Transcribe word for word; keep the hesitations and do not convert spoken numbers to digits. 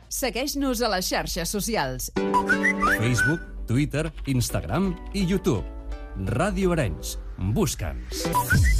Segueix-nos a les xarxes socials. Facebook, Twitter, Instagram i YouTube. Ràdio Arenys. Busca'ns.